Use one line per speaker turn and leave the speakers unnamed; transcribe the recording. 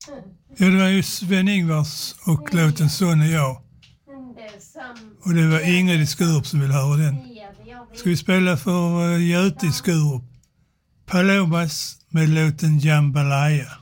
Ja, det var ju Sven-Ingvars och låten Sån är jag. Och det var Ingrid i Skurup som ville höra den. Ska vi spela för Göte i Skurup? Palomas med låten Jambalaya.